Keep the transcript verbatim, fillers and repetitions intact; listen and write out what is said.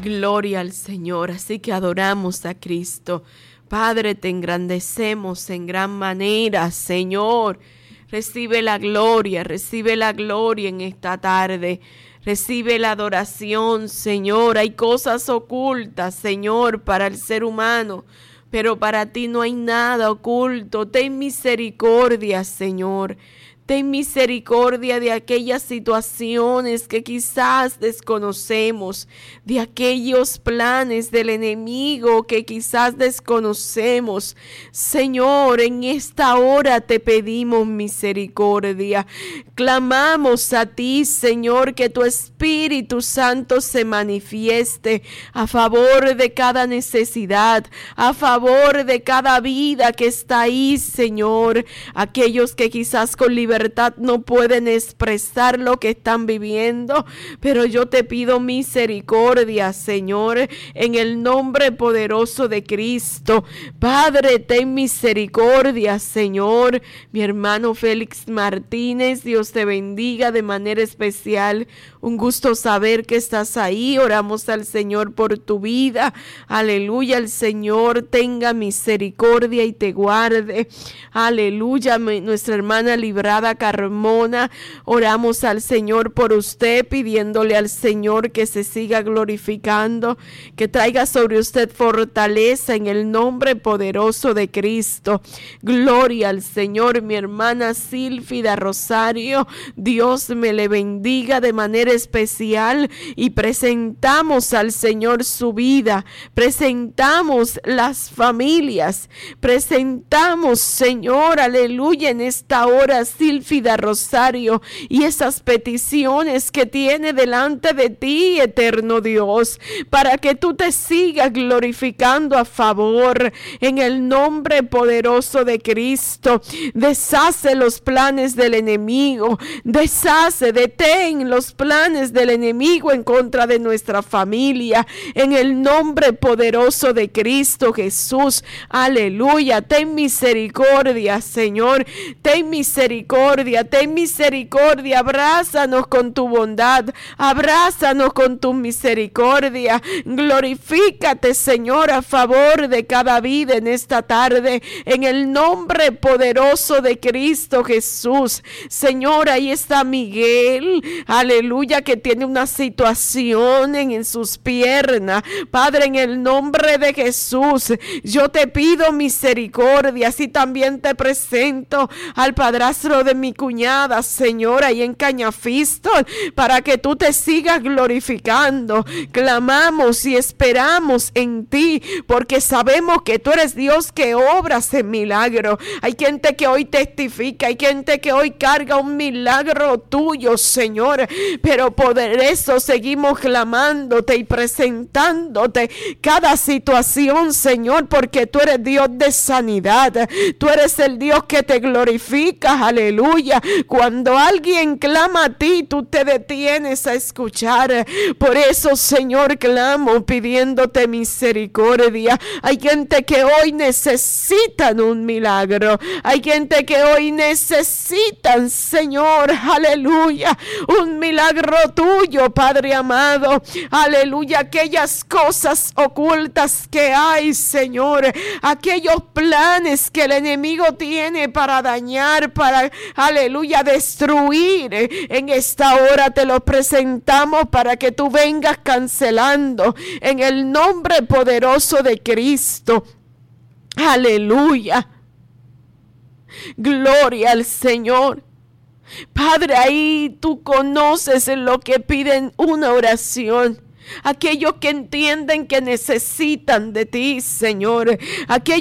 Gloria al Señor. Así que adoramos a Cristo. Padre, te engrandecemos en gran manera, Señor. Recibe la gloria, recibe la gloria en esta tarde. Recibe la adoración, Señor. Hay cosas ocultas, Señor, para el ser humano, pero para ti no hay nada oculto. Ten misericordia, Señor. Ten misericordia de aquellas situaciones que quizás desconocemos, de aquellos planes del enemigo que quizás desconocemos. Señor, en esta hora te pedimos misericordia. Clamamos a ti, Señor, que tu Espíritu Santo se manifieste a favor de cada necesidad, a favor de cada vida que está ahí, Señor. Aquellos que quizás con libertad Verdad no pueden expresar lo que están viviendo, pero yo te pido misericordia, Señor, en el nombre poderoso de Cristo. Padre, ten misericordia, Señor. Mi hermano Félix Martínez, Dios te bendiga de manera especial. Un gusto saber que estás ahí. Oramos al Señor por tu vida. Aleluya, el Señor tenga misericordia y te guarde. Aleluya, nuestra hermana Librada Carmona, oramos al Señor por usted, pidiéndole al Señor que se siga glorificando, que traiga sobre usted fortaleza en el nombre poderoso de Cristo. Gloria al Señor. Mi hermana Sílfida Rosario, Dios me le bendiga de manera especial, y presentamos al Señor su vida, presentamos las familias, presentamos, Señor, aleluya, en esta hora Sílfida Rosario y esas peticiones que tiene delante de ti, eterno Dios, para que tú te sigas glorificando a favor en el nombre poderoso de Cristo. Deshace los planes del enemigo, deshace, detén los planes del enemigo en contra de nuestra familia, en el nombre poderoso de Cristo Jesús. Aleluya. Ten misericordia, Señor, ten misericordia, ten misericordia, abrázanos con tu bondad, abrázanos con tu misericordia. Glorifícate, Señor, a favor de cada vida en esta tarde, en el nombre poderoso de Cristo Jesús. Señor, ahí está Miguel, aleluya, que tiene una situación en, en sus piernas. Padre, en el nombre de Jesús, yo te pido misericordia. Así también te presento al padrastro de mi cuñada, Señor, ahí en Cañafistol, para que tú te sigas glorificando. Clamamos y esperamos en ti, porque sabemos que tú eres Dios que obras en milagro. Hay gente que hoy testifica, hay gente que hoy carga un milagro tuyo, Señor, pero por eso seguimos clamándote y presentándote cada situación, Señor, porque tú eres Dios de sanidad, tú eres el Dios que te glorifica, aleluya. Cuando alguien clama a ti, tú te detienes a escuchar. Por eso, Señor, clamo pidiéndote misericordia. Hay gente que hoy necesitan un milagro, hay gente que hoy necesitan, Señor, aleluya, un milagro tuyo, Padre amado, aleluya. Aquellas cosas ocultas que hay, Señor, aquellos planes que el enemigo tiene para dañar, para, aleluya, destruir, en esta hora te los presentamos para que tú vengas cancelando en el nombre poderoso de Cristo. Aleluya. Gloria al Señor. Padre, ahí tú conoces lo que piden una oración. Aquellos que entienden que necesitan de ti, Señor. Aquellos